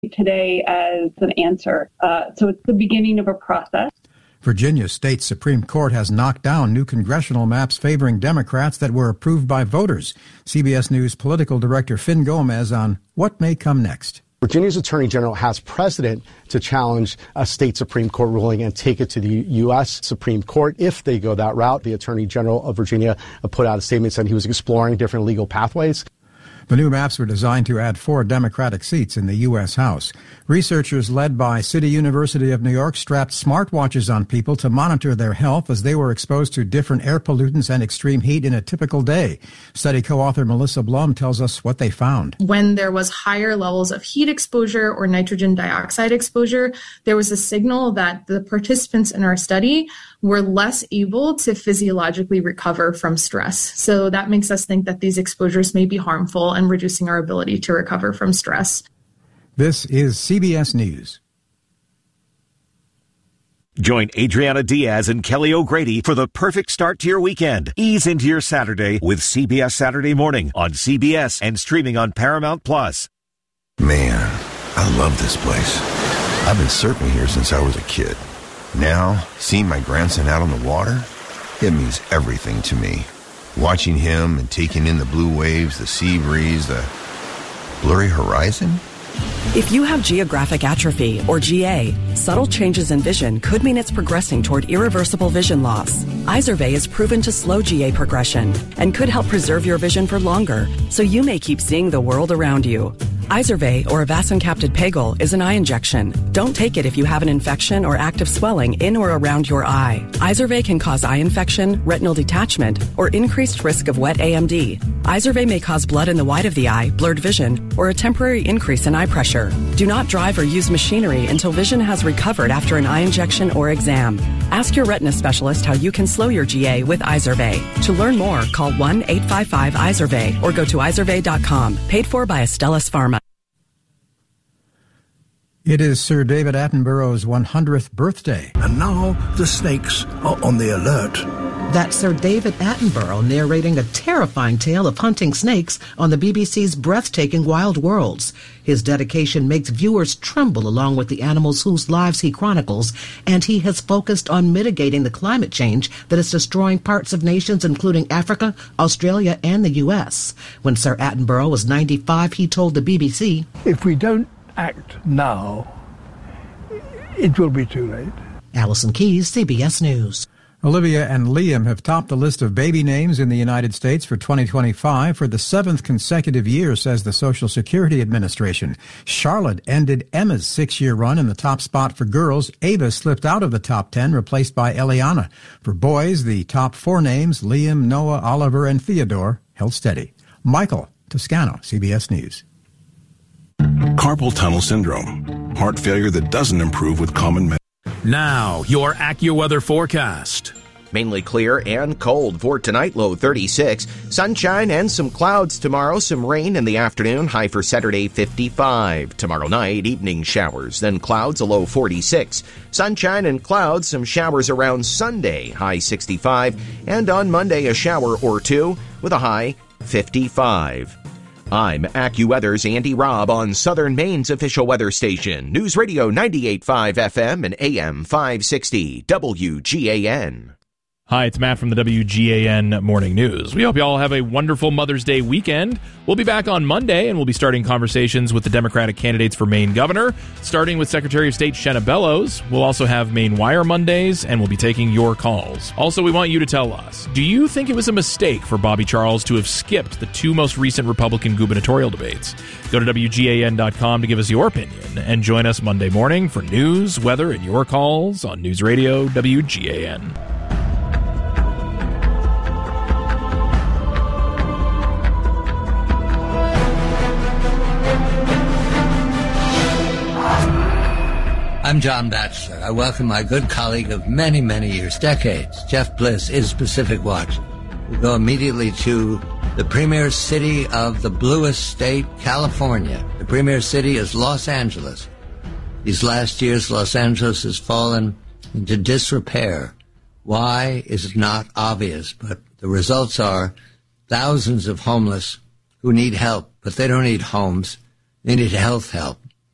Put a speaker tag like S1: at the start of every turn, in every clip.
S1: today as an answer. So it's the beginning of a process.
S2: Virginia's state Supreme Court has knocked down new congressional maps favoring Democrats that were approved by voters. CBS News political director Finn Gomez on what may come next.
S3: Virginia's Attorney General has precedent to challenge a state Supreme Court ruling and take it to the U.S. Supreme Court if they go that route. The Attorney General of Virginia put out a statement saying he was exploring different legal pathways.
S2: The new maps were designed to add 4 Democratic seats in the U.S. House. Researchers led by City University of New York strapped smartwatches on people to monitor their health as they were exposed to different air pollutants and extreme heat in a typical day. Study co-author Melissa Blum tells us what they found.
S4: When there was higher levels of heat exposure or nitrogen dioxide exposure, there was a signal that the participants in our study were less able to physiologically recover from stress. So that makes us think that these exposures may be harmful and reducing our ability to recover from stress.
S2: This is CBS News.
S5: Join Adriana Diaz and Kelly O'Grady for the perfect start to your weekend. Ease into your Saturday with CBS Saturday Morning on CBS and streaming on Paramount+.
S6: Man, I love this place. I've been surfing here since I was a kid. Now, seeing my grandson out on the water, it means everything to me. Watching him and taking in the blue waves, the sea breeze, the blurry horizon.
S7: If you have geographic atrophy, or GA, subtle changes in vision could mean it's progressing toward irreversible vision loss. Izervay is proven to slow GA progression and could help preserve your vision for longer, so you may keep seeing the world around you. Izervay, or avacincaptad pegol, is an eye injection. Don't take it if you have an infection or active swelling in or around your eye. Izervay can cause eye infection, retinal detachment, or increased risk of wet AMD. Izervay may cause blood in the white of the eye, blurred vision, or a temporary increase in eye pressure. Do not drive or use machinery until vision has recovered after an eye injection or exam. Ask your retina specialist how you can slow your GA with Izervay. To learn more, call 1-855-IZERVAY or go to izervay.com. Paid for by Astellas Pharma.
S2: It is Sir David Attenborough's 100th birthday.
S8: And now the snakes are on the alert.
S9: That's Sir David Attenborough narrating a terrifying tale of hunting snakes on the BBC's breathtaking Wild Worlds. His dedication makes viewers tremble along with the animals whose lives he chronicles, and he has focused on mitigating the climate change that is destroying parts of nations including Africa, Australia, and the U.S. When Sir Attenborough was 95, he told the BBC,
S8: "If we don't act now, it will be too late."
S9: Alison Keyes, CBS News.
S2: Olivia and Liam have topped the list of baby names in the United States for 2025 for the 7th consecutive year, says the Social Security Administration. Charlotte ended Emma's 6-year run in the top spot for girls. Ava slipped out of the top 10, replaced by Eliana. For boys, the top 4 names, Liam, Noah, Oliver, and Theodore, held steady. Michael Toscano, CBS News.
S10: Carpal tunnel syndrome, heart failure that doesn't improve with common medicine.
S11: Now, your AccuWeather forecast.
S12: Mainly clear and cold for tonight, low 36. Sunshine and some clouds tomorrow, some rain in the afternoon, high for Saturday 55. Tomorrow night, evening showers, then clouds, a low 46. Sunshine and clouds, some showers around Sunday, high 65. And on Monday, a shower or two with a high 55. I'm AccuWeather's Andy Robb on Southern Maine's official weather station, News Radio 98.5 FM and AM 560 WGAN.
S13: Hi, it's Matt from the WGAN Morning News. We hope you all have a wonderful Mother's Day weekend. We'll be back on Monday, and we'll be starting conversations with the Democratic candidates for Maine governor, starting with Secretary of State Shenna Bellows. We'll also have Maine Wire Mondays, and we'll be taking your calls. Also, we want you to tell us, do you think it was a mistake for Bobby Charles to have skipped the 2 most recent Republican gubernatorial debates? Go to WGAN.com to give us your opinion, and join us Monday morning for news, weather, and your calls on News Radio WGAN.
S14: I'm John Batchelor. I welcome my good colleague of many, many years, decades, Jeff Bliss, is Pacific Watch. We go immediately to the premier city of the bluest state, California. The premier city is Los Angeles. These last years, Los Angeles has fallen into disrepair. Why is not obvious, but the results are thousands of homeless who need help, but they don't need homes. They need health help.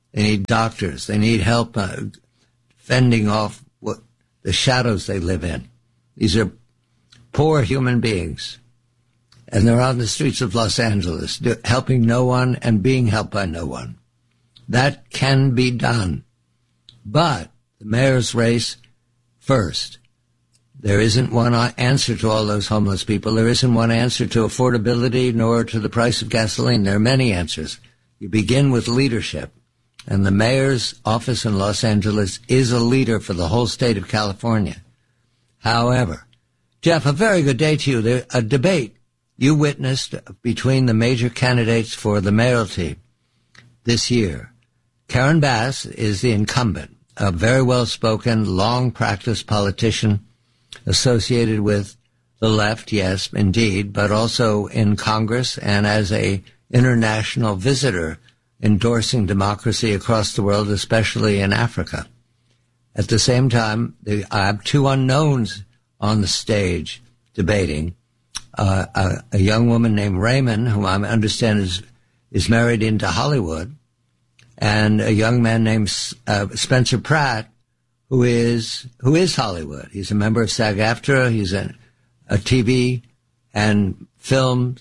S14: They need doctors. They need help fending off the shadows they live in. These are poor human beings. And they're on the streets of Los Angeles, helping no one and being helped by no one. That can be done. But the mayor's race first. There isn't one answer to all those homeless people. There isn't one answer to affordability nor to the price of gasoline. There are many answers. You begin with leadership. And the mayor's office in Los Angeles is a leader for the whole state of California. However, Jeff, a very good day to you. A debate you witnessed between the major candidates for the mayoralty this year. Karen Bass is the incumbent, a very well-spoken, long-practiced politician associated with the left, yes, indeed, but also in Congress and as a international visitor endorsing democracy across the world, especially in Africa. At the same time, I have two unknowns on the stage debating. A young woman named Raymond, whom I understand is married into Hollywood, and a young man named Spencer Pratt, who is Hollywood. He's a member of SAG-AFTRA. He's a TV and film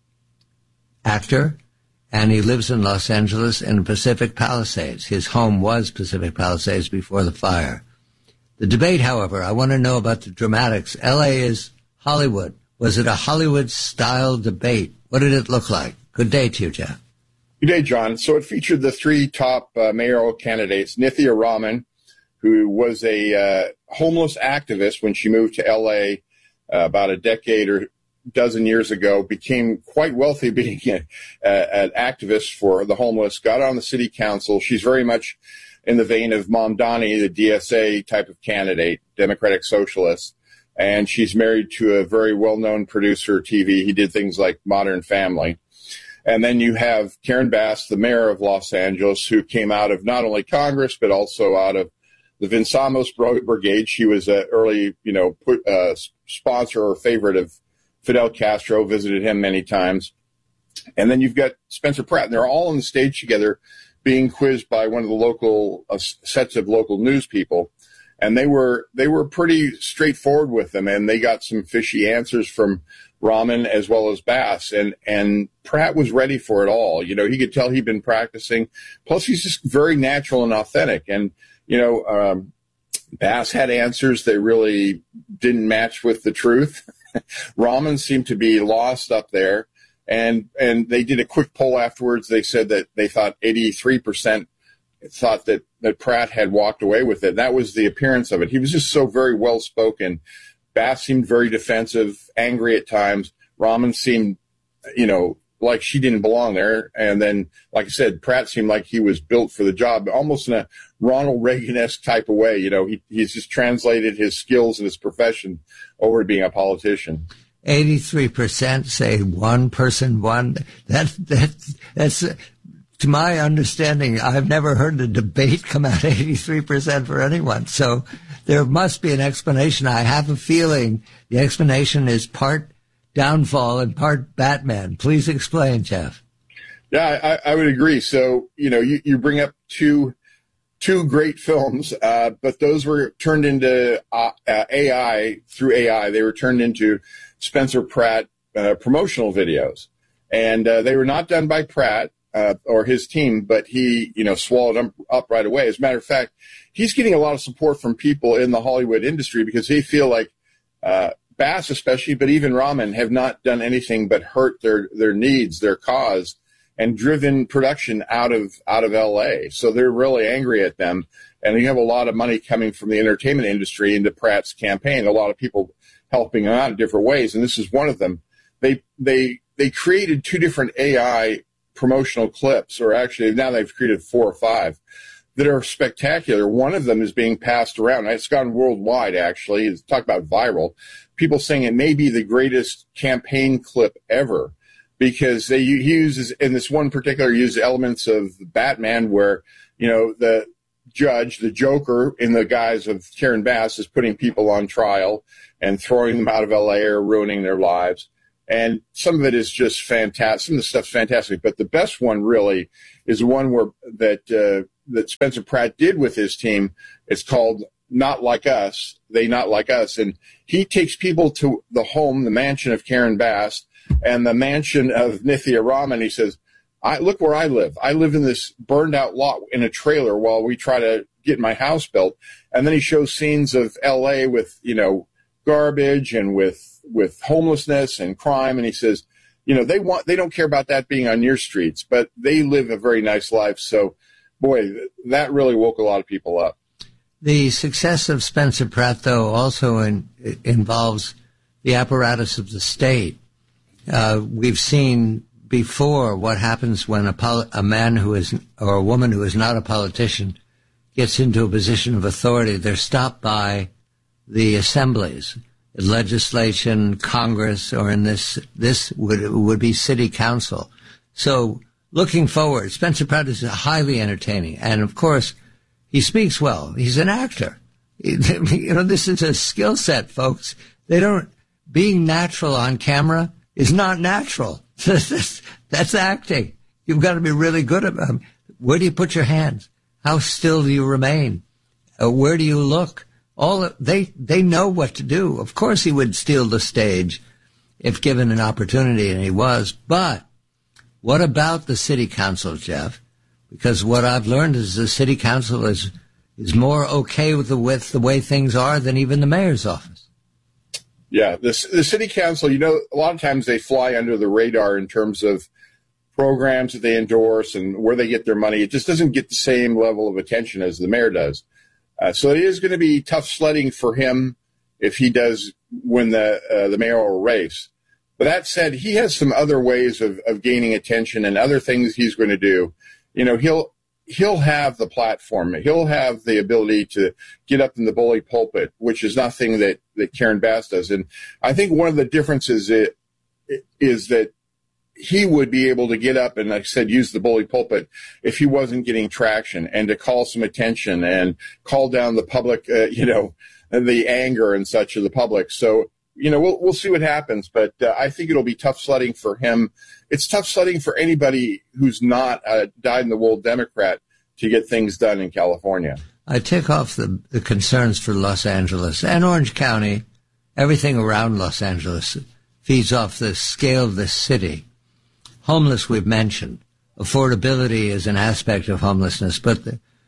S14: actor, and he lives in Los Angeles in Pacific Palisades. His home was Pacific Palisades before the fire. The debate, however, I want to know about the dramatics. L.A. is Hollywood. Was it a Hollywood-style debate? What did it look like? Good day to you, Jeff.
S15: Good day, John. So it featured the three top mayoral candidates, Nithya Raman, who was a homeless activist when she moved to L.A. About a decade or dozen years ago, became quite wealthy being an activist for the homeless, got on the city council. She's very much in the vein of Mamdani, the DSA type of candidate, Democratic Socialist. And she's married to a very well-known producer of TV. He did things like Modern Family. And then you have Karen Bass, the mayor of Los Angeles, who came out of not only Congress, but also out of the Vinsamos Brigade. She was an early, sponsor or favorite of Fidel Castro, visited him many times. And then you've got Spencer Pratt, and they're all on the stage together being quizzed by one of the local sets of local news people. And they were pretty straightforward with them, and they got some fishy answers from Raman as well as Bass. And Pratt was ready for it all. You know, he could tell he'd been practicing. Plus, he's just very natural and authentic. And, Bass had answers that really didn't match with the truth. Raman seemed to be lost up there. And they did a quick poll afterwards. They said that they thought 83% thought that Pratt had walked away with it. That was the appearance of it. He was just so very well spoken. Bass seemed very defensive, angry at times. Raman seemed, like she didn't belong there. And then, like I said, Pratt seemed like he was built for the job, almost in a Ronald Reagan-esque type of way. He's just translated his skills and his profession over to being a politician.
S14: 83% say one person won. That's to my understanding, I've never heard a debate come out 83% for anyone. So there must be an explanation. I have a feeling the explanation is part downfall and part Batman. Please explain, Jeff.
S15: Yeah, I would agree. So, you bring up two great films, but those were turned into AI through AI. They were turned into Spencer Pratt promotional videos. And they were not done by Pratt or his team, but he, swallowed them up right away. As a matter of fact, he's getting a lot of support from people in the Hollywood industry because they feel like Bass especially, but even Raman, have not done anything but hurt their needs, their cause, and driven production out of L.A. So they're really angry at them. And you have a lot of money coming from the entertainment industry into Pratt's campaign, a lot of people helping him out in different ways, and this is one of them. They created two different AI promotional clips, or actually now they've created 4 or 5 that are spectacular. One of them is being passed around. It's gone worldwide, actually. It's talk about viral. People saying it may be the greatest campaign clip ever because he uses, in this one particular, uses elements of Batman where, the judge, the Joker, in the guise of Karen Bass, is putting people on trial and throwing them out of L.A. or ruining their lives. And some of it is just fantastic. Some of the stuff's fantastic, but the best one really is the one that Spencer Pratt did with his team. It's called Not Like Us, They Not Like Us. And he takes people to the home, the mansion of Karen Bass and the mansion of Nithya Raman. He says, look where I live. I live in this burned out lot in a trailer while we try to get my house built. And then he shows scenes of LA with, garbage and with homelessness and crime. And he says, they don't care about that being on your streets, but they live a very nice life. So, boy, that really woke a lot of people up.
S14: The success of Spencer Pratt, though, also involves the apparatus of the state. We've seen before what happens when a man or a woman who is not a politician gets into a position of authority. They're stopped by the assemblies, legislation, Congress, or in this would be city council. So looking forward, Spencer Pratt is highly entertaining. And of course, he speaks well. He's an actor. This is a skill set, folks. Being natural on camera is not natural. That's acting. You've got to be really good at it. Where do you put your hands? How still do you remain? Where do you look? They know what to do. Of course he would steal the stage if given an opportunity, and he was. But what about the city council, Jeff? Because what I've learned is the city council is more okay with the way things are than even the mayor's office.
S15: Yeah, the city council, a lot of times they fly under the radar in terms of programs that they endorse and where they get their money. It just doesn't get the same level of attention as the mayor does. So it is going to be tough sledding for him if he does win the mayoral race. But that said, he has some other ways of gaining attention and other things he's going to do. He'll have the platform. He'll have the ability to get up in the bully pulpit, which is nothing that Karen Bass does. And I think one of the differences is that he would be able to get up and, like I said, use the bully pulpit if he wasn't getting traction, and to call some attention and call down the public, the anger and such of the public. So, we'll see what happens, but I think it'll be tough sledding for him. It's tough sledding for anybody who's not a dyed-in-the-wool Democrat to get things done in California.
S14: I take off the concerns for Los Angeles and Orange County. Everything around Los Angeles feeds off the scale of the city. Homeless, we've mentioned. Affordability is an aspect of homelessness, but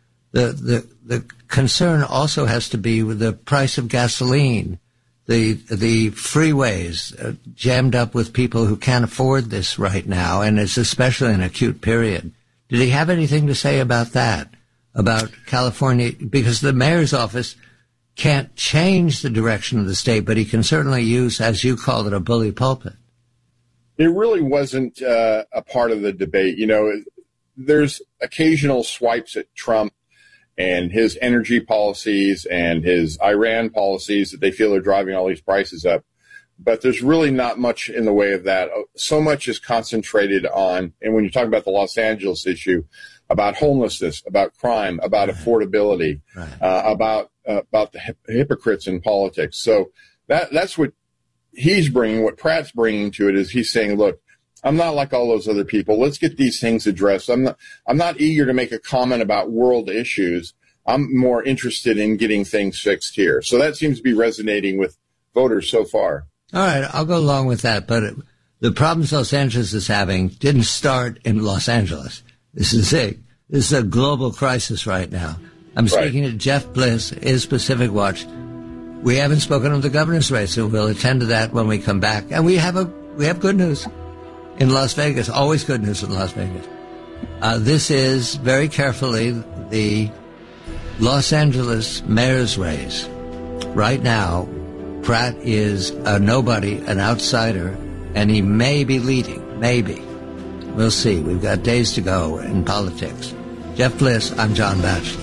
S14: the concern also has to be with the price of gasoline. The freeways jammed up with people who can't afford this right now, and it's especially an acute period. Did he have anything to say about that, about California? Because the mayor's office can't change the direction of the state, but he can certainly use, as you called it, a bully pulpit.
S15: It really wasn't a part of the debate. There's occasional swipes at Trump and his energy policies and his Iran policies that they feel are driving all these prices up. But there's really not much in the way of that. So much is concentrated on, and when you talk about the Los Angeles issue, about homelessness, about crime, about affordability, about the hypocrites in politics. So that's what he's bringing. What Pratt's bringing to it is he's saying, look, I'm not like all those other people. Let's get these things addressed. I'm not eager to make a comment about world issues. I'm more interested in getting things fixed here. So that seems to be resonating with voters so far.
S14: All right, I'll go along with that. But the problems Los Angeles is having didn't start in Los Angeles. This is a global crisis right now. I'm speaking to Jeff Bliss, is Pacific Watch. We haven't spoken of the governor's race, so we'll attend to that when we come back. And we have good news in Las Vegas. Always good news in Las Vegas. This is, very carefully, the Los Angeles mayor's race. Right now, Pratt is a nobody, an outsider, and he may be leading. Maybe. We'll see. We've got days to go in politics. Jeff Bliss, I'm John Batchelor.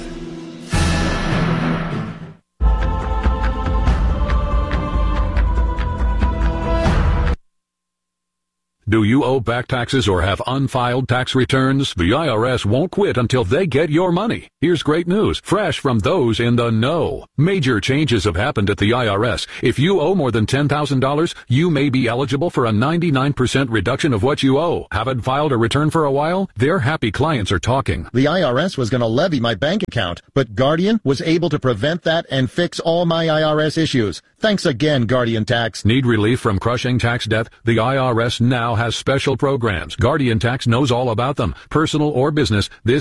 S16: Do you owe back taxes or have unfiled tax returns? The IRS won't quit until they get your money. Here's great news, fresh from those in the know. Major changes have happened at the IRS. If you owe more than $10,000, you may be eligible for a 99% reduction of what you owe. Haven't filed a return for a while? Their happy clients are talking.
S17: The IRS was going to levy my bank account, but Guardian was able to prevent that and fix all my IRS issues. Thanks again, Guardian Tax.
S16: Need relief from crushing tax debt? The IRS now has special programs. Guardian Tax knows all about them. Personal or business, this